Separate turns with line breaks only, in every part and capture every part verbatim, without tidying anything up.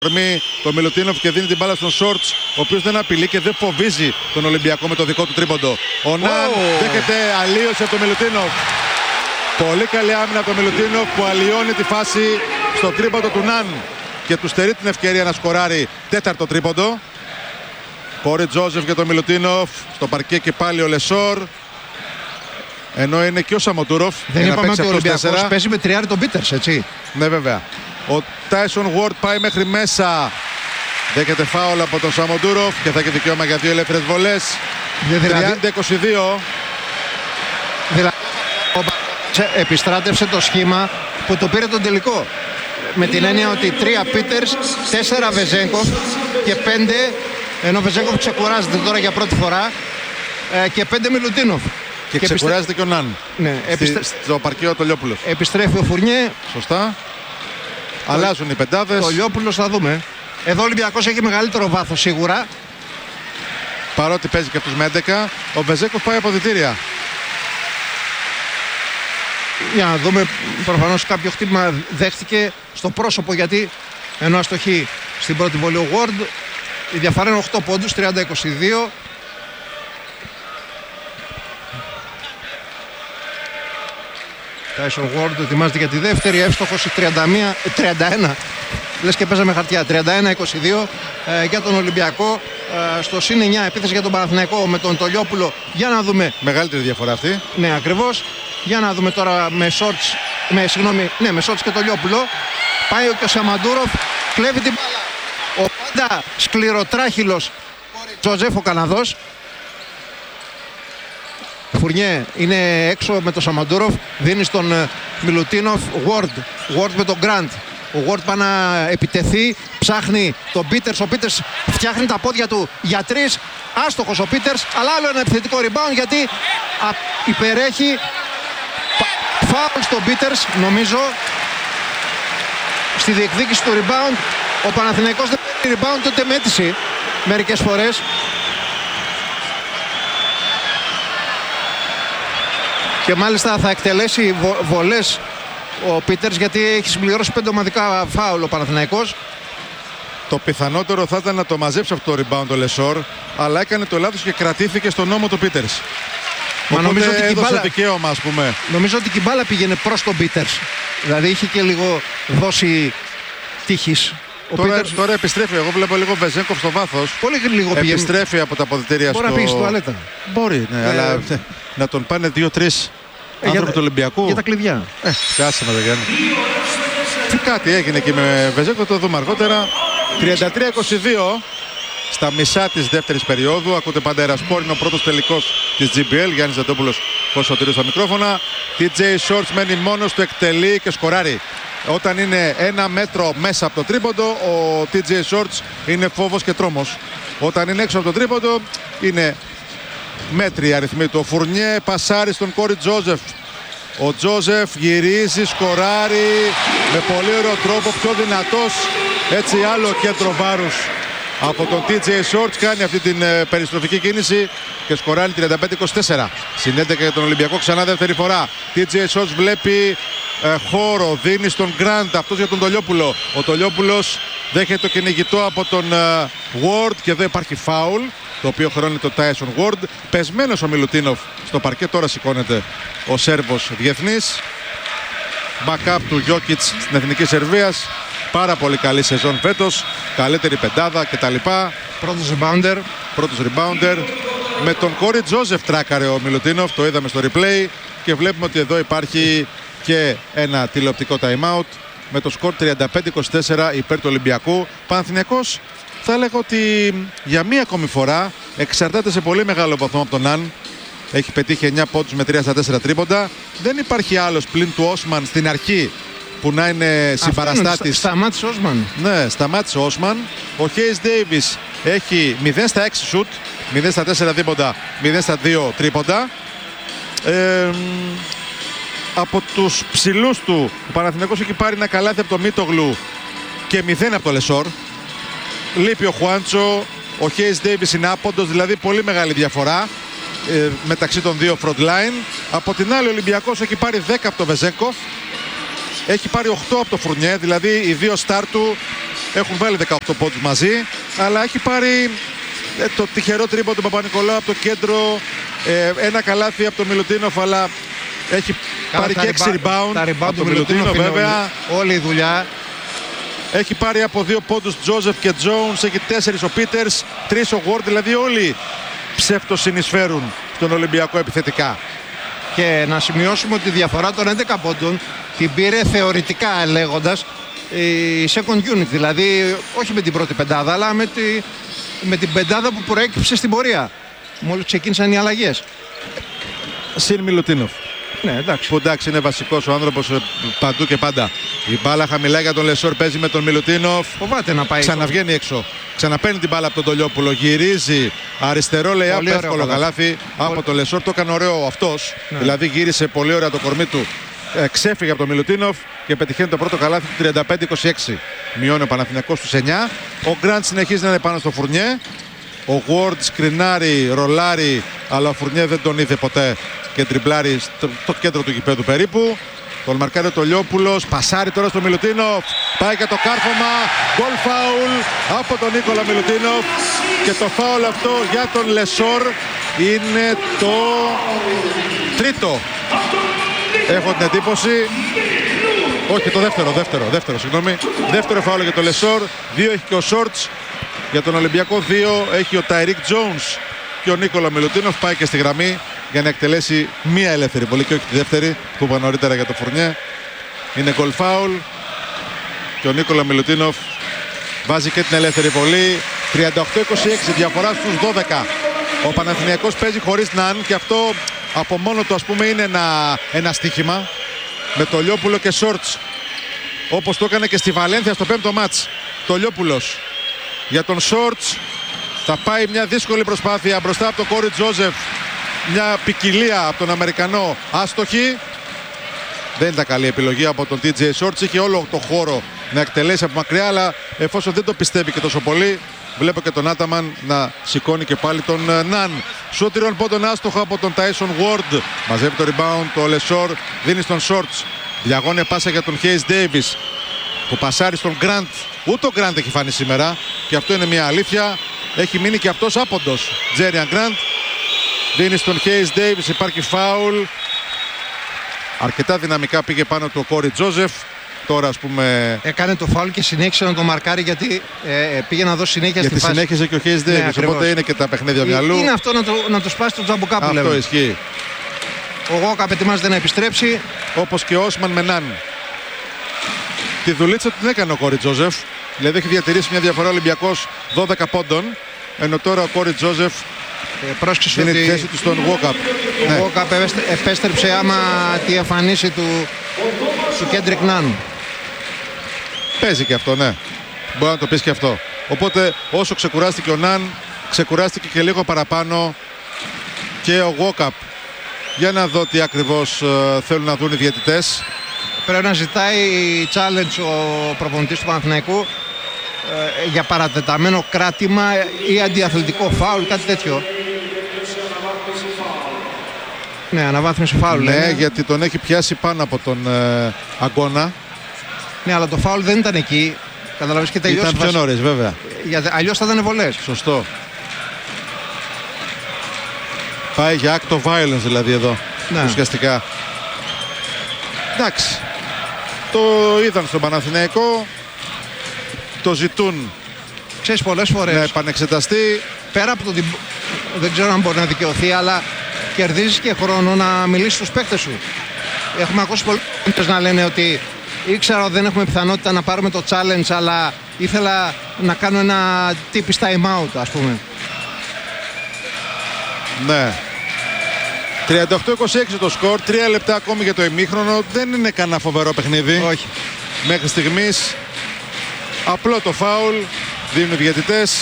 Το Μιλουτίνοφ και δίνει την μπάλα στον Σόρτς, ο οποίος δεν απειλεί και δεν φοβίζει τον Ολυμπιακό με το δικό του τρίποντο. Ο Ναν oh. δέχεται αλλίωση από τον Μιλουτίνοφ. Πολύ καλή άμυνα από τον Μιλουτίνοφ που αλλοιώνει τη φάση στο τρίποντο του Ναν και του στερεί την ευκαιρία να σκοράρει τέταρτο τρίποντο. Κόρι Τζόζεφ για τον Μιλουτίνοφ. Στο παρκέ και πάλι ο Λεσόρ. Ενώ είναι και ο Σαμοντούροφ.
Δεν είπαμε ότι ο Ολυμπιακός παίζει με τριάρι τον Πίτερς, έτσι.
Ναι, βέβαια. Ο Τάισον Γουόρντ πάει μέχρι μέσα. Δέχεται φάουλ από τον Σαμοντούροφ και θα έχει δικαίωμα για δύο ελεύθερες βολές.
Δηλαδή,
τριάντα είκοσι δύο.
Δηλαδή, επιστράτευσε το σχήμα που το πήρε τον τελικό. Με την έννοια ότι τρία Πίτερς, τέσσερα Βεζέγκοφ και πέντε, ενώ ο Βεζέγκοφ ξεκουράζεται τώρα για πρώτη φορά, και πέντε Μιλουτίνοφ.
Και, και ξεκουράζεται επιστρέ... και ο Ναν.
Ναι, επιστρέ...
στο παρκείο το Λιόπουλος.
Επιστρέφει ο Φουρνιέ.
Σωστά. Το... Αλλάζουν οι πεντάδες.
Το Λιόπουλος θα δούμε. Εδώ ο Ολυμπιακός έχει μεγαλύτερο βάθος σίγουρα.
Παρότι παίζει και αυτούς με έντεκα. Ο Βεζέγκοφ πάει αποδυτήρια.
Για να δούμε, προφανώς κάποιο χτύπημα δέχτηκε στο πρόσωπο, γιατί ενώ αστοχεί στην πρώτη βολή ο Ward, η διαφορά είναι οκτώ πόντους, τριάντα είκοσι δύο. Τάισον Ward ετοιμάζεται για τη δεύτερη, εύστοχος τριάντα ένα, λες και παίζαμε χαρτιά, τριάντα ένα είκοσι δύο ε, για τον Ολυμπιακό. Ε, στο συν εννιά επίθεση για τον Παναθηναϊκό με τον Τολιόπουλο. Για να δούμε.
Μεγαλύτερη διαφορά αυτή.
Ναι, ακριβώς. Για να δούμε τώρα με Σόρτς, με, συγγνώμη, ναι, με Σόρτς και Τολιόπουλο. Πάει και ο Σαμαντούροφ, κλέβει την μπάλα. Ο πάντα σκληροτράχυλος Τζοζέφ ο Καναδός. Φουρνιέ είναι έξω με τον Σαμαντούροφ, δίνει στον uh, Μιλουτίνοφ. Ward, Ward με τον Γκραντ. Ο Ward πάει να επιτεθεί, ψάχνει τον Πίτερς. Ο Πίτερς φτιάχνει τα πόδια του για τρεις. Άστοχος ο Πίτερς, αλλά άλλο ένα επιθετικό rebound, γιατί α, υπερέχει. Φάουλ στον Πίτερς, νομίζω, στη διεκδίκηση του rebound. Ο Παναθηναϊκός δεν παίρνει rebound τότε με αίτηση μερικές φορές. Και μάλιστα θα εκτελέσει βο, βολές ο Πίτερς, γιατί έχει συμπληρώσει πέντε ομαδικά φάουλ ο Παναθηναϊκός.
Το πιθανότερο θα ήταν να το μαζέψει αυτό το rebound ο Λεσόρ, αλλά έκανε το λάθος και κρατήθηκε στον νόμο του Πίτερς. Μα νομίζω ότι έδωσε μπάλα... δικαίωμα, ας πούμε.
Νομίζω ότι η μπάλα πήγαινε προς τον Πίτερς. Δηλαδή είχε και λίγο δόση τύχης.
Τώρα, Πίτερς... τώρα επιστρέφει. Εγώ βλέπω λίγο Βεζέγκοφ στο βάθος.
Πολύ λίγο πήγαινε.
Επιστρέφει από τα αποδυτήρια.
Μπορεί στο... να πήγε στο τουαλέτα.
Μπορεί, ναι, ε... αλλά να τον πάνε δύο-τρεις ε, άνθρωποι για... του Ολυμπιακού.
Για τα κλειδιά.
Ε, κάσε με το Γιάννη. Τι κάτι έγινε εκεί με Βεζέγκοφ, το δούμε αργότερα. τριάντα τρία είκοσι δύο στα μισά της δεύτερης περίοδου. Ακούτε πάντα Ερασπόρ, είναι ο πρώτος τελικός της τζι μπι ελ. Γιάννης Ζαντόπουλος, Κωνσταντίνος στα μικρόφωνα. τι τζέι Shorts μένει μόνος του, εκτελεί και σκοράρει. Όταν είναι ένα μέτρο μέσα από το τρίποντο, ο τι τζέι Shorts είναι φόβος και τρόμος. Όταν είναι έξω από το τρίποντο, είναι μέτρη αριθμή του. Ο Φουρνιέ πασάρει στον Κόρι Τζόζεφ. Ο Τζόζεφ γυρίζει, σκοράρει με πολύ ωραίο τρόπο, πιο δυνατός. Έτσι άλλο κέντρο βάρους από τον τι τζέι Shorts, κάνει αυτή την ε, περιστροφική κίνηση και σκοράρει τριάντα πέντε είκοσι τέσσερα. Συνέντεκα για τον Ολυμπιακό ξανά δεύτερη φορά. τι τζέι Shorts βλέπει ε, χώρο, δίνει στον Γκραντ, αυτός για τον Τολιόπουλο. Ο Τολιόπουλος δέχεται το κυνηγητό από τον ε, Ward και εδώ υπάρχει φάουλ, το οποίο χρώνει το Τάισον Ward. Πεσμένος ο Μιλουτίνοφ στο παρκέ, τώρα σηκώνεται ο Σέρβος διεθνής. Backup του Γιόκιτς στην Εθνική Σερβίας. Πάρα πολύ καλή σεζόν φέτος, καλύτερη πεντάδα κτλ.
Πρώτος rebounder.
Πρώτος rebounder. Με τον Κόρι Τζόζεφ τράκαρε ο Μιλουτίνοφ, το είδαμε στο replay και βλέπουμε ότι εδώ υπάρχει και ένα τηλεοπτικό time out με το σκορ τριάντα πέντε είκοσι τέσσερα υπέρ του Ολυμπιακού. Παναθηναϊκός θα έλεγα ότι για μία ακόμη φορά εξαρτάται σε πολύ μεγάλο βαθμό από τον Ναν. Έχει πετύχει εννιά πόντους με τρία στα τέσσερα τρίποντα. Δεν υπάρχει άλλος πλην του Όσμαν στην αρχή που να είναι συμπαραστάτης.
Σταμάτησε ο Όσμαν.
Ναι, σταμάτησε ο Όσμαν. Ο Χέις Ντέιβις έχει μηδέν στα έξι σουτ, μηδέν στα τέσσερα δίποντα, μηδέν στα δύο τρίποντα. Ε, από τους ψηλούς του, ο Παναθηναϊκός έχει πάρει ένα καλάθι από το Μίτογλου και μηδέν από το Λεσόρ. Λείπει ο Χουάντσο, ο Χέις Ντέιβις είναι άποντος, δηλαδή πολύ μεγάλη διαφορά ε, μεταξύ των δύο front line. Από την άλλη ο Ολυμπιακός έχει πάρει δέκα από το Βεζέγκοφ. Έχει πάρει οκτώ από το Φουρνιέ, δηλαδή οι δύο στάρ του Έχουν βάλει δεκαοκτώ πόντους μαζί, αλλά έχει πάρει ε, το τυχερό τρίποντο του Παπα-Νικολάου από το κέντρο, ε, ένα καλάθι από τον Μιλουτίνοφ, αλλά έχει Καλά, πάρει και έξι rebound,
rebound
από τον Μιλουτίνοφ βέβαια.
Όλη η δουλειά.
Έχει πάρει από δύο πόντους Τζόζεφ και Τζόουνς, έχει τέσσερις ο Πίτερς, τρεις ο Ward, δηλαδή όλοι ψεύτο συνεισφέρουν στον Ολυμπιακό επιθετικά.
Και να σημειώσουμε ότι η διαφορά των έντεκα πόντων την πήρε θεωρητικά λέγοντας η second unit, δηλαδή όχι με την πρώτη πεντάδα, αλλά με, τη, με την πεντάδα που προέκυψε στην πορεία μόλις ξεκίνησαν οι αλλαγές.
Συν Μιλουτίνοφ.
Ναι, εντάξει.
Που εντάξει είναι βασικός ο άνθρωπος παντού και πάντα. Η μπάλα χαμηλά για τον Λεσόρ, παίζει με τον Μιλουτίνοφ.
Φοβάται να πάει.
Ξαναβγαίνει έξω. Ξαναπαίρνει την μπάλα από τον Τολιόπουλο. Γυρίζει αριστερό, λέει απ' εύκολο καλάθι από τον Λεσόρ. Το έκανε ωραίο αυτός. Ναι. Δηλαδή γύρισε πολύ ωραία το κορμί του. Ε, ξέφυγε από τον Μιλουτίνοφ και πετυχαίνει το πρώτο καλάθι του τριάντα πέντε είκοσι έξι. Μειώνει ο Παναθηναϊκός στους εννιά. Ο Γκραντ συνεχίζει να είναι πάνω στο Φουρνιέ. Ο Ward σκρινάρει, ρολάρει, αλλά ο Φουρνιέ δεν τον είδε ποτέ και τριμπλάρει στο το κέντρο του γηπέδου περίπου. Τον μαρκάρει ο Τολιόπουλος, πασάρει τώρα στο Μιλουτίνοφ, πάει για το κάρφωμα, γκολ φάουλ από τον Νίκολα Μιλουτίνοφ και το φάουλ αυτό για τον Λεσόρ είναι το τρίτο. Έχω την εντύπωση, όχι το δεύτερο, δεύτερο, δεύτερο, συγγνώμη, δεύτερο φάουλ για τον Λεσόρ, δύο έχει και ο Σόρτς. Για τον Ολυμπιακό δύο έχει ο Ταϊρίκ Τζόουνς και ο Νίκολα Μιλουτίνοφ, πάει και στη γραμμή για να εκτελέσει μία ελεύθερη βολή και όχι τη δεύτερη που είπα νωρίτερα για το Φουρνιέ. Είναι γκολ φάουλ και ο Νίκολα Μιλουτίνοφ βάζει και την ελεύθερη βολή. τριάντα οκτώ είκοσι έξι, διαφορά στους δώδεκα. Ο Παναθηναϊκός παίζει χωρίς Ναν και αυτό από μόνο του ας πούμε είναι ένα, ένα στοίχημα με Τολιόπουλο και Σόρτς, όπως το έκανε και στη Βαλένθια στο πέμπτο μάτς. Τολιόπουλος για τον Σόρτς, θα πάει μια δύσκολη προσπάθεια μπροστά από τον Κόρι Τζόζεφ, μια ποικιλία από τον Αμερικανό, άστοχη. Δεν ήταν καλή επιλογή από τον τι τζέι Σόρτς, είχε όλο το χώρο να εκτελέσει από μακριά, αλλά εφόσον δεν το πιστεύει και τόσο πολύ, βλέπω και τον Άταμαν να σηκώνει και πάλι τον Ναν. Σου τριών πόντων άστοχα από τον Τάισον Ward, μαζεύει το rebound, το Λεσόρ δίνει στον Σόρτς, διαγώνια πάσα για τον Χέις Ντέιβις που πασάρει στον Γκραντ. Ούτε ο Γκραντ έχει φανεί σήμερα και αυτό είναι μια αλήθεια. Έχει μείνει και αυτός άποντος. Τζέριαν Γκραντ δίνει στον Χέις Ντέιβις, υπάρχει φάουλ. Αρκετά δυναμικά πήγε πάνω του ο Κόρι Τζόζεφ. Τώρα ας πούμε
έκανε το φάουλ και συνέχισε να το μαρκάρει γιατί ε, πήγε να δώσει συνέχεια
γιατί
στη φάση.
Γιατί συνέχιζε και ο Χέις Ντέιβις, ναι, οπότε είναι και τα παιχνίδια μυαλού.
Είναι αυτό να το, να το σπάσει το τζαμπουκά που λέμε.
Αυτό ισχύει.
Ο Γόκαπ ετοιμάζεται να επιστρέψει.
Όπως και ο Όσμαν με Ναν. Τη δουλίτσα την έκανε ο Κόρι Τζόζεφ. Δηλαδή έχει διατηρήσει μια διαφορά Ολυμπιακός δώδεκα πόντων. Ενώ τώρα ο Κόρι Τζόζεφ
ε, πρόσεξε
είναι
ότι
τη θέση του στον Γόκαπ.
Ο Γόκαπ ναι. επέστρεψε άμα τη εμφανίση του, του Κέντρικ Ναν.
Παίζει και αυτό, ναι. Μπορεί να το πεις και αυτό. Οπότε όσο ξεκουράστηκε ο Ναν, ξεκουράστηκε και λίγο παραπάνω και ο Γόκαπ. Για να δω τι ακριβώς uh, θέλουν να δουν οι διαιτητές.
Πρέπει να ζητάει challenge ο προπονητής του Παναθηναϊκού ε, για παρατεταμένο κράτημα ή αντιαθλητικό φάουλ, κάτι τέτοιο. Ναι, αναβάθμιση φάουλ.
Ναι,
λένε.
γιατί τον έχει πιάσει πάνω από τον ε, αγώνα.
Ναι, αλλά το φάουλ δεν ήταν εκεί. Καταλαβαίνεις και τελειώσει.
Ήταν πιο νωρίς, βέβαια.
Γιατί αλλιώς θα ήταν βολές.
Σωστό. Πάει για act of violence δηλαδή εδώ. Ναι. Ουσιαστικά. Εντάξει. Το είδαν στον Παναθηναϊκό. Το ζητούν.
Ξέρεις, πολλές φορές
να επανεξεταστεί.
Πέρα από το ότι δεν ξέρω αν μπορεί να δικαιωθεί, αλλά κερδίζεις και χρόνο να μιλήσεις στους παίκτες σου. Έχουμε ακούσει πολλοί να λένε ότι ήξερα ότι δεν έχουμε πιθανότητα να πάρουμε το challenge, αλλά ήθελα να κάνω ένα τύπης time out, ας πούμε.
Ναι. τριάντα οκτώ είκοσι έξι το σκορ, τρία λεπτά ακόμη για το ημίχρονο. Δεν είναι κανένα φοβερό παιχνίδι.
Όχι.
Μέχρι στιγμής απλό το φάουλ δίνουν οι διαιτητές.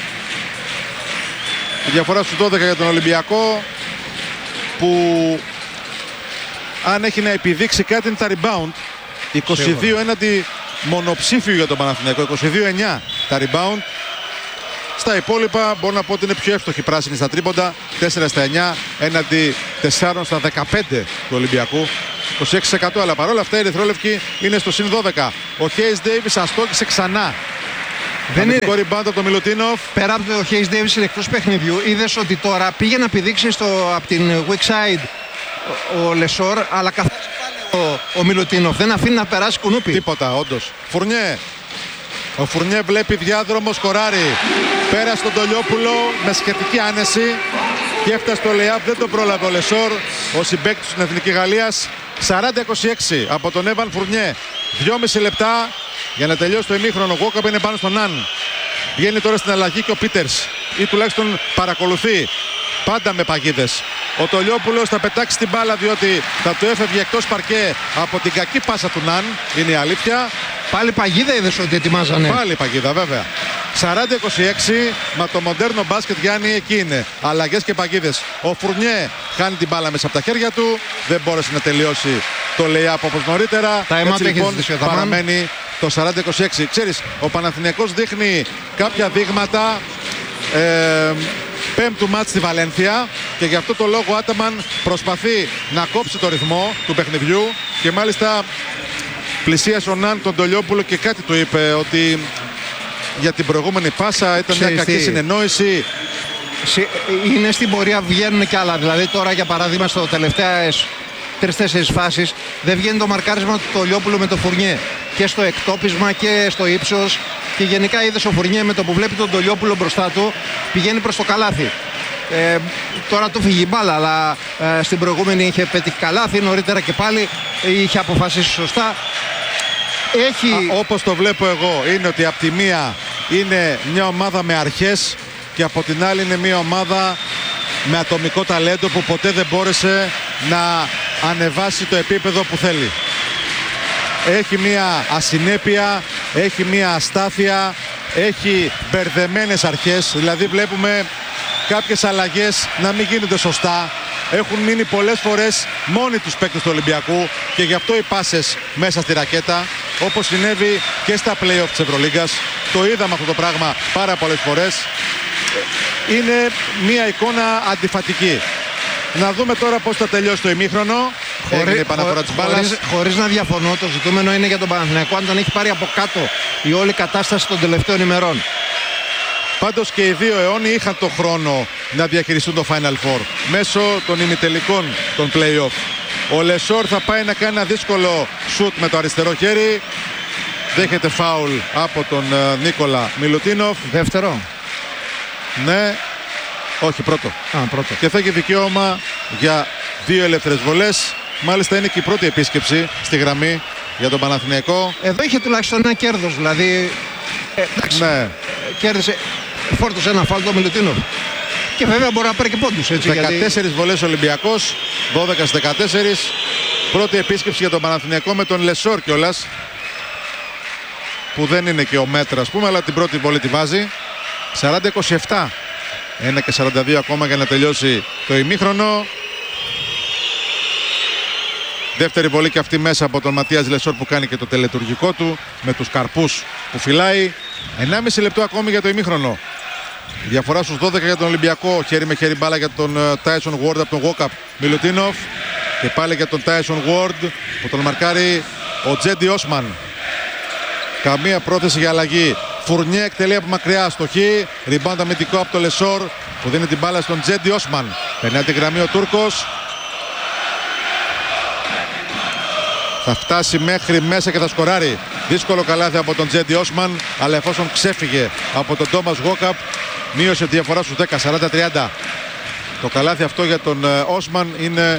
Η διαφορά στους δώδεκα για τον Ολυμπιακό, που αν έχει να επιδείξει κάτι είναι τα rebound. είκοσι δύο έναντι μονοψήφιου για τον Παναθηναϊκό, είκοσι δύο εννιά τα rebound. Στα υπόλοιπα μπορώ να πω ότι είναι πιο εύστοχη πράσινη στα τρίποντα, τέσσερα στα εννιά έναντι τέσσερα στα δεκαπέντε του Ολυμπιακού, είκοσι έξι τοις εκατό, αλλά παρόλα αυτά οι ερυθρόλευκοι είναι στο συν δώδεκα. Ο Χέις Ντέιβις αστόχησε ξανά
Δεν είναι.
Το rebound από τον Μιλουτίνοφ.
Πέρα από το Hayes Davis είναι εκτός παιχνιδιού. Είδες ότι τώρα πήγε να πηδήξει στο, από την weak side ο, ο Λεσόρ, αλλά καθώς πάλι ο, ο Μιλουτίνοφ δεν αφήνει να περάσει κουνούπι.
Τίποτα, όντως. Φουρνιέ. Ο Φουρνιέ βλέπει διάδρομο, σκοράρει. Πέρασε τον Τολιόπουλο με σχετική άνεση και έφτασε στο lay-up. Δεν τον πρόλαβε ο Λεσόρ, ο συμπαίκτης στην Εθνική Γαλλίας. σαράντα είκοσι έξι από τον Έβαν Φουρνιέ. δυόμιση λεπτά για να τελειώσει το ημίχρονο. Ο Γόκαπ είναι πάνω στον Ναν. Βγαίνει τώρα στην αλλαγή και ο Πίτερς, ή τουλάχιστον παρακολουθεί. Πάντα με παγίδες. Ο Τολιόπουλος θα πετάξει την μπάλα διότι θα του έφευγε εκτός παρκέ από την κακή πάσα του Ναν. Είναι η αλήθεια.
Πάλι παγίδα είδες ότι ετοιμάζανε.
Πάλι παγίδα, βέβαια. σαράντα είκοσι έξι, μα το μοντέρνο μπάσκετ, Γιάννη, εκεί είναι. Αλλαγές και παγίδες. Ο Φουρνιέ χάνει την μπάλα μέσα από τα χέρια του. Δεν μπόρεσε να τελειώσει το lay-up όπως νωρίτερα.
Τα
Έτσι λοιπόν παραμένει το σαράντα είκοσι έξι. Ξέρεις, ο Παναθηναϊκός δείχνει κάποια δείγματα ε, πέμπτου μάτς στη Βαλένθια και γι' αυτό το λόγο ο Άταμαν προσπαθεί να κόψει το ρυθμό του παιχνιδιού και μάλιστα πλησίασε ο Ναν τον Τολιόπουλο και κάτι του είπε, ότι για την προηγούμενη πάσα ήταν μια κακή συνεννόηση.
Είναι στην πορεία, βγαίνουν κι άλλα. Δηλαδή τώρα για παράδειγμα στο τελευταίες τρεις-τέσσερις φάσεις δεν βγαίνει το μαρκάρισμα του Τολιόπουλου με το Φουρνιέ. Και στο εκτόπισμα και στο ύψος. Και γενικά είδες ο Φουρνιέ με το που βλέπει τον Τολιόπουλο μπροστά του πηγαίνει προς το καλάθι. Ε, τώρα του φύγει η μπάλα, αλλά ε, στην προηγούμενη είχε πετύχει καλάθι. Νωρίτερα και πάλι είχε αποφασίσει σωστά. Έχει...
Α, όπως το βλέπω εγώ, είναι ότι από τη μία είναι μια ομάδα με αρχές και από την άλλη είναι μια ομάδα με ατομικό ταλέντο που ποτέ δεν μπόρεσε να ανεβάσει το επίπεδο που θέλει. Έχει μια ασυνέπεια, έχει μια αστάθεια, έχει μπερδεμένες αρχές, δηλαδή βλέπουμε κάποιες αλλαγές να μην γίνονται σωστά. Έχουν μείνει πολλές φορές μόνοι τους παίκτες του Ολυμπιακού και γι' αυτό οι πάσες μέσα στη ρακέτα, όπως συνέβη και στα play-off της Ευρωλίγκας. Το είδαμε αυτό το πράγμα πάρα πολλές φορές. Είναι μια εικόνα αντιφατική. Να δούμε τώρα πώς θα τελειώσει το ημίχρονο.
Χωρί,
Έγινε επαναφορά
χω,
της μπάλας.
Χωρίς, χωρίς να διαφωνώ, το ζητούμενο είναι για τον Παναθηναϊκό αν τον έχει πάρει από κάτω η όλη κατάσταση των τελευταίων ημερών.
Πάντως και οι δύο αιώνιοι είχαν το χρόνο να διαχειριστούν το Final Four μέσω των ημιτελικών των play-off. Ο Λεσόρ θα πάει να κάνει ένα δύσκολο σουτ με το αριστερό χέρι. Δέχεται φάουλ από τον uh, Νίκολα Μιλουτίνοφ.
Δεύτερο.
Ναι, όχι πρώτο.
Α, πρώτο.
Και θα έχει δικαίωμα για δύο ελεύθερες βολές. Μάλιστα είναι και η πρώτη επίσκεψη στη γραμμή για τον Παναθηναϊκό.
Εδώ είχε τουλάχιστον ένα κέρδος, δηλαδή ε, εντάξει,
ναι.
Κέρδισε, φόρτωσε ένα φάουλ το Μιλουτίνοφ. Και βέβαια μπορεί να πάρει και πόντους, έτσι.
δεκατέσσερις
γιατί...
βολές Ολυμπιακός, δώδεκα στις δεκατέσσερις. Πρώτη επίσκεψη για τον Παναθηναϊκό με τον Λεσόρ κιόλας, που δεν είναι και ο μέτρα, ας πούμε, αλλά την πρώτη βολή τη βάζει. σαράντα είκοσι επτά. ένα και σαράντα δύο ακόμα για να τελειώσει το ημίχρονο. Δεύτερη βολή και αυτή μέσα από τον Ματίας Λεσόρ που κάνει και το τελετουργικό του με τους καρπούς που φυλάει. ενάμιση λεπτό ακόμη για το ημίχρονο. Διαφορά στους δώδεκα για τον Ολυμπιακό. Χέρι με χέρι μπάλα για τον Τάισον Ward από τον Γόκαπ Μιλουτίνοφ. Και πάλι για τον Τάισον Ward που τον μαρκάρει ο Τζέντι Όσμαν. Καμία πρόθεση για αλλαγή. Φουρνιέ εκτελεί από μακριά στοχή. Ριμπάουντ αμυντικό από τον Λεσόρ που δίνει την μπάλα στον Τζέντι Όσμαν. Περνάει την γραμμή ο Τούρκος. Θα φτάσει μέχρι μέσα και θα σκοράρει. Δύσκολο καλάθι από τον Τζέντι Όσμαν, αλλά εφόσον ξέφυγε από τον Τόμας Γόκαπ, μείωσε τη διαφορά στους δέκα, σαράντα τριάντα. Το καλάθι αυτό για τον Όσμαν είναι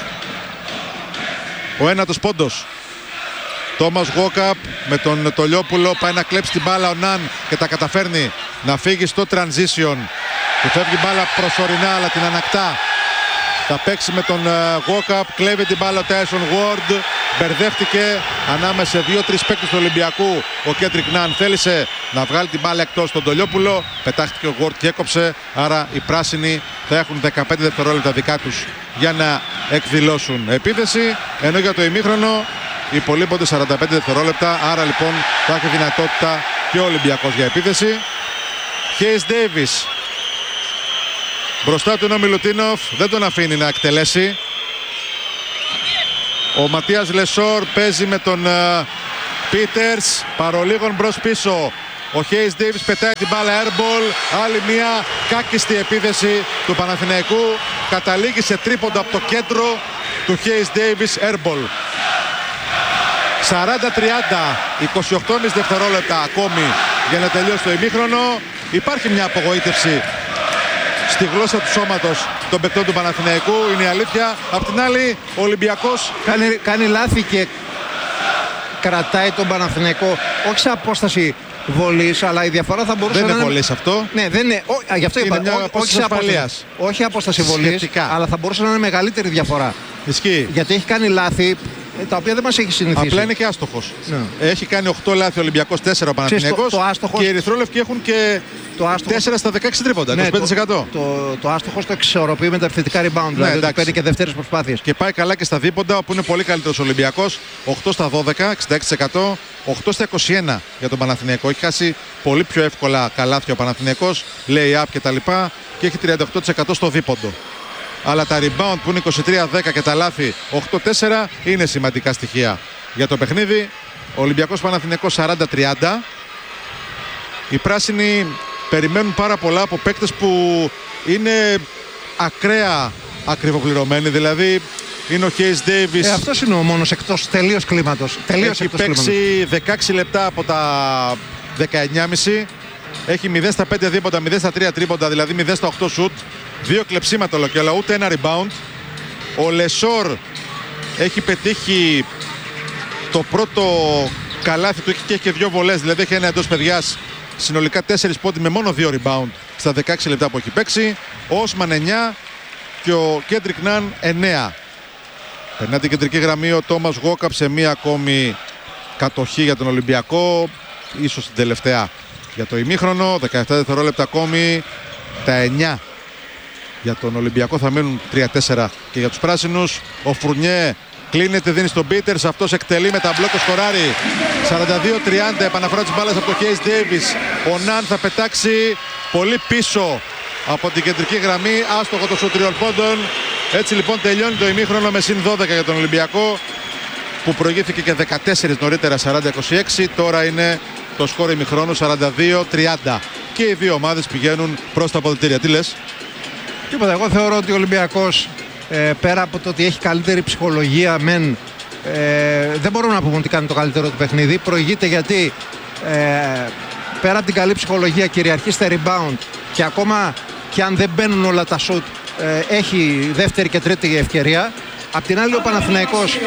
ο ένατος πόντος. Τόμας Γόκαπ με τον Τολιόπουλο πάει να κλέψει την μπάλα ο Ναν και τα καταφέρνει να φύγει στο transition. Του φεύγει μπάλα προσωρινά, αλλά την ανακτά. Θα παίξει με τον Γόκαπ, κλέβει την μπάλα ο Τάισον Ward. Μπερδεύτηκε ανάμεσα σε δύο-τρεις παίκτες του Ολυμπιακού. Ο Κέντρικ Ναν θέλησε να βγάλει την μπάλα εκτός τον Τολιόπουλο. Πετάχτηκε ο Ward και έκοψε. Άρα οι πράσινοι θα έχουν δεκαπέντε δευτερόλεπτα δικά τους για να εκδηλώσουν επίθεση. Ενώ για το ημίχρονο υπολείπονται σαράντα πέντε δευτερόλεπτα. Άρα λοιπόν θα έχει δυνατότητα και ο Ολυμπιακός για επίθεση. Hayes Davis. Μπροστά του είναι ο Μιλουτίνοφ, δεν τον αφήνει να εκτελέσει. Ο Ματίας Λεσόρ παίζει με τον Πίτερς, παρολίγων μπρος πίσω. Ο Hayes Davis πετάει την μπάλα airball. Άλλη μια κάκιστη επίθεση του Παναθηναϊκού. Καταλήγει σε τρίποντο από το κέντρο του Hayes Davis airball. σαράντα τριάντα, είκοσι οκτώ κόμμα πέντε δευτερόλεπτα ακόμη για να τελειώσει το ημίχρονο. Υπάρχει μια απογοήτευση στη γλώσσα του σώματος των παικτών του Παναθηναϊκού, είναι η αλήθεια. Απ' την άλλη, ο Ολυμπιακός
κάνει, κάνει λάθη και κρατάει τον Παναθηναϊκό, όχι σε απόσταση βολής, αλλά η διαφορά θα μπορούσε
δεν
να
είναι
είναι...
βολής αυτό.
Ναι, δεν είναι. Ό, γι' αυτό
είναι
είπα.
μια
Ό,
απόσταση
όχι, σε
ασφαλείας.
όχι απόσταση βολής,
σχετικά.
αλλά θα μπορούσε να είναι μεγαλύτερη διαφορά.
Ισχύει.
Γιατί έχει κάνει λάθη τα οποία δεν μας έχει συνηθίσει.
Απλά είναι και άστοχος.
Ναι.
Έχει κάνει οκτώ λάθη ο Ολυμπιακός, τέσσερα ο Παναθηναϊκός.
Το, το άστοχος...
Και οι ερυθρόλευκοι έχουν και
το άστοχος...
τέσσερα στα δεκαέξι τρίποντα.
Ναι,
είκοσι πέντε τοις εκατό.
Το, το, το άστοχος το εξορροπεί με τα επιθετικά rebound. Ναι, δηλαδή παίρνει και δεύτερες προσπάθειες.
Και πάει καλά και στα δίποντα, όπου είναι πολύ καλύτερος ο Ολυμπιακός. οκτώ στα δώδεκα, εξήντα έξι τοις εκατό. οκτώ στα είκοσι ένα για τον Παναθηναϊκό. Έχει χάσει πολύ πιο εύκολα καλάθια ο Παναθηναϊκός. Lay-up κτλ. Και έχει τριάντα οκτώ τοις εκατό στο δίποντο. Αλλά τα rebound που είναι είκοσι τρία δέκα και τα λάθη οκτώ τέσσερα είναι σημαντικά στοιχεία για το παιχνίδι. Ο Ολυμπιακός Παναθηναϊκός σαράντα τριάντα. Οι πράσινοι περιμένουν πάρα πολλά από παίκτες που είναι ακραία ακριβοκληρωμένοι. Δηλαδή είναι ο Hayes Davis.
Ε, αυτός είναι ο μόνος εκτός τελείως κλίματος. Τελείως
έχει παίξει κλίματος. δεκαέξι λεπτά από τα δεκαεννιά κόμμα πέντε. Έχει μηδέν στα πέντε δίποντα, μηδέν στα τρία τρίποντα, δηλαδή μηδέν στα οκτώ σουτ. Δύο κλεψίματα ολοκαίλα, ούτε ένα rebound. Ο Λεσόρ έχει πετύχει το πρώτο καλάθι του και έχει και δύο βολές, δηλαδή έχει ένα εντός παιδιάς. Συνολικά τέσσερις πόντι με μόνο δύο rebound στα δεκαέξι λεπτά που έχει παίξει. Ο Όσμαν εννιά και ο Κέντρικ Ναν εννιά. Περνά την κεντρική γραμμή ο Τόμας Γόκαπ σε μία ακόμη κατοχή για τον Ολυμπιακό. Ίσως την τελευταία για το ημίχρονο. δεκαεπτά δευτερόλεπτα ακόμη. Τα εννιά για τον Ολυμπιακό θα μείνουν τρία τέσσερα και για τους πράσινους. Ο Φουρνιέ κλείνεται, δίνει στον Πίτερς. Αυτός εκτελεί με τα μπλόκο σκοράρει. σαράντα δύο τριάντα, επαναφορά της μπάλας από το Hayes Davis. Ο Ναν θα πετάξει πολύ πίσω από την κεντρική γραμμή. Άστοχο το σουτ τριών πόντων. Έτσι λοιπόν τελειώνει το ημίχρονο με συν δώδεκα για τον Ολυμπιακό, που προηγήθηκε και δεκατέσσερα νωρίτερα, σαράντα είκοσι έξι. Τώρα είναι το σκόρ ημιχρόνου σαράντα δύο τριάντα. Και οι δύο ομάδες πηγαίνουν προς τα αποδυτήρια. Τι λες?
Τίποτα, εγώ θεωρώ ότι ο Ολυμπιακός ε, πέρα από το ότι έχει καλύτερη ψυχολογία μεν, ε, δεν μπορούμε να πούμε ότι κάνει το καλύτερο του παιχνίδι. Προηγείται γιατί ε, πέρα από την καλή ψυχολογία κυριαρχεί στα rebound και ακόμα και αν δεν μπαίνουν όλα τα shoot ε, έχει δεύτερη και τρίτη ευκαιρία. Απ' την άλλη ο Παναθηναϊκός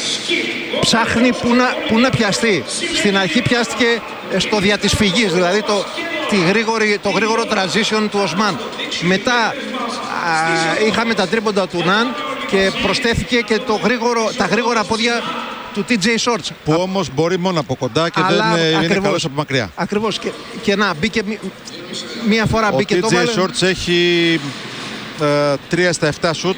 ψάχνει που να, που να πιαστεί. Στην αρχή πιάστηκε στο δια της φυγής, δηλαδή το, τη γρήγορη, το γρήγορο transition του Οσμάν. Μετά α, είχαμε τα τρίποντα του Ναν και προσθέθηκε και το γρήγορο, τα γρήγορα πόδια του τι τζέι Shorts.
Που όμως μπορεί μόνο από κοντά και
αλλά
δεν είναι
ακριβώς,
καλός από μακριά.
Ακριβώς. Και, και να μπήκε μ, μία φορά
ο
μπήκε
τι
το
τζέι
βάλε.
Shorts έχει ε, τρία στα επτά σουτ,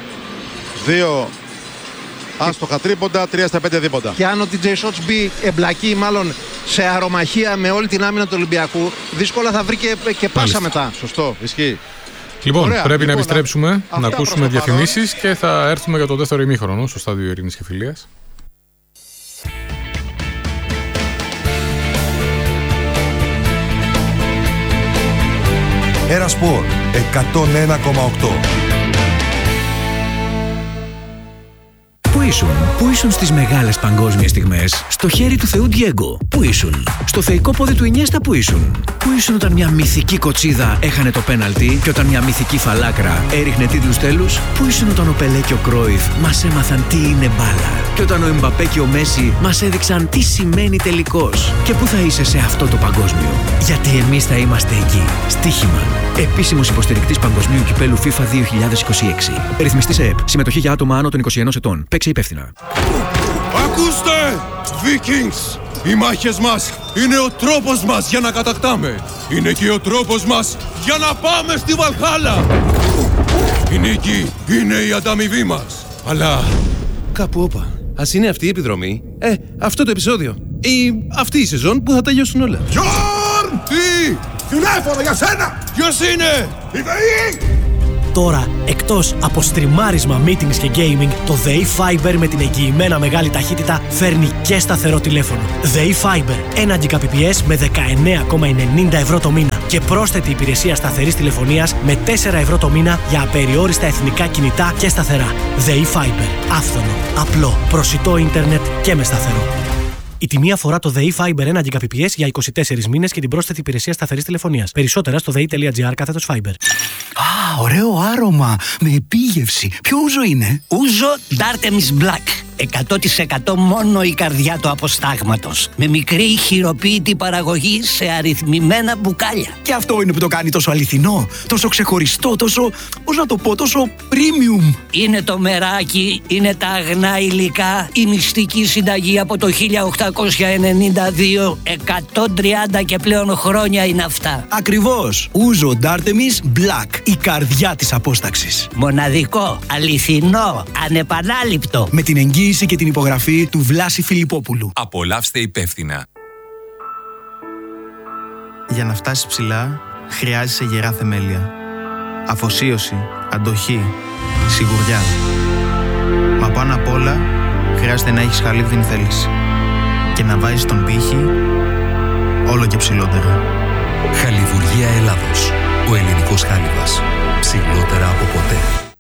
δύο άστοχα τρίποντα, τρία στα πέντε δίποντα.
Και αν ο τι τζέι Shorts μπει εμπλακεί μάλλον σε αερομαχία με όλη την άμυνα του Ολυμπιακού, δύσκολα θα βρει και, και πάσα μετά.
Σωστό, ισχύει.
Λοιπόν,
Ωραία,
πρέπει
λοιπόν,
να επιστρέψουμε,
να...
να ακούσουμε διαφημίσεις και θα έρθουμε για το δεύτερο ημίχρονο στο στάδιο Ειρήνης και Φιλίας.
Ερασπορ εκατόν ένα κόμμα οκτώ.
Πού ήσουν, πού ήσουν στις μεγάλες παγκόσμιες στιγμές, στο χέρι του Θεού Ντιέγκο? Πού ήσουν, στο θεϊκό πόδι του Ινιέστα? Πού ήσουν, πού ήσουν όταν μια μυθική κοτσίδα έχανε το πέναλτι και όταν μια μυθική φαλάκρα έριχνε τίτλους τέλους? Πού ήσουν όταν ο Πελέ και ο Κρόιφ μας έμαθαν τι είναι μπάλα και όταν ο Εμπαπέ και ο Μέση μας έδειξαν τι σημαίνει τελικός? Και πού θα είσαι σε αυτό το παγκόσμιο? Γιατί εμείς θα είμαστε εκεί. Στοίχημα. Επίσημος υποστηρικτής Παγκοσμίου Κυπέλου FIFA δύο χιλιάδες είκοσι έξι. Ρυθμιστής ΕΕΠ. Συμμετοχή για άτομα άνω των είκοσι ενός ετών. Παίξε υπεύθυνα.
Ακούστε! Vikings! Οι μάχες μας είναι ο τρόπος μας για να κατακτάμε. Είναι και ο τρόπος μας για να πάμε στη Βαλχάλα. Η νίκη είναι η ανταμοιβή μας. Αλλά κάπου όπα. Ας είναι αυτή η επιδρομή, ε, αυτό το επεισόδιο ή αυτή η σεζόν που θα τελειώσουν όλα. Γιόρν! Τι! Τηλέφωνο για σένα! Ποιος είναι? Η ΔΕΗ!
Τώρα, εκτός από στριμάρισμα, meetings και gaming, το ΔΕΗ Fiber με την εγγυημένα μεγάλη ταχύτητα φέρνει και σταθερό τηλέφωνο. ΔΕΗ Fiber, ένα Gbps με δεκαεννέα κόμμα ενενήντα ευρώ το μήνα και πρόσθετη υπηρεσία σταθερής τηλεφωνίας με τέσσερα ευρώ το μήνα για απεριόριστα εθνικά κινητά και σταθερά. ΔΕΗ Fiber, άφθονο, απλό, προσιτό ίντερνετ και με σταθερό. Η τιμή αφορά το ΔΕΗ Fiber ένα Gbps για είκοσι τέσσερις μήνες και την πρόσθετη υπηρεσία σταθερής τηλεφωνίας. Περισσότερα στο δei.gr κάθετος Fiber.
Α, ωραίο άρωμα. Με επίγευση. Ποιο ούζο είναι?
Ούζο Dartemis Black. εκατό τοις εκατό μόνο η καρδιά του αποστάγματος. Με μικρή χειροποίητη παραγωγή σε αριθμημένα μπουκάλια.
Και αυτό είναι που το κάνει τόσο αληθινό, τόσο ξεχωριστό, τόσο, πώς να το πω, τόσο premium.
Είναι το μεράκι, είναι τα αγνά υλικά, η μυστική συνταγή από το χίλια οκτακόσια ενενήντα δύο, εκατόν τριάντα και πλέον χρόνια είναι αυτά.
Ακριβώς. Ούζο Dartemis Black, η καρδιά της απόσταξης.
Μοναδικό, αληθινό, ανεπανάληπτο.
Με την εγγύηση και την υπογραφή του Βλάση Φιλιππόπουλου.
Απολαύστε υπεύθυνα.
Για να φτάσεις ψηλά, χρειάζεσαι γερά θεμέλια. Αφοσίωση, αντοχή, σιγουριά. Μα πάνω απ' όλα, χρειάζεται να έχεις χαλίβδινη θέληση. Και να βάζεις τον πύχη όλο και ψηλότερα.
Χαλιβουργία Ελλάδος. Ο ελληνικός χάλιβας. Ψηλότερα από ποτέ.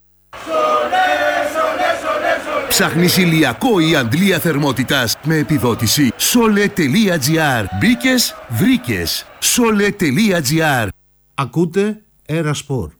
Ψάχνεις ηλιακό ή αντλία θερμότητας με επιδότηση? Sole.gr. Μπήκες, βρήκες. Sole.gr.
Ακούτε Era Sport.